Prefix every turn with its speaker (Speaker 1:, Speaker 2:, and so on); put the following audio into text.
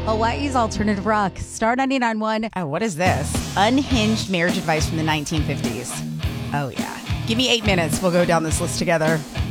Speaker 1: Hawaii's alternative rock. Star 99.1.
Speaker 2: Oh, what is this? Unhinged marriage advice from the 1950s. Oh, yeah. Give me 8 minutes. We'll go down this list together.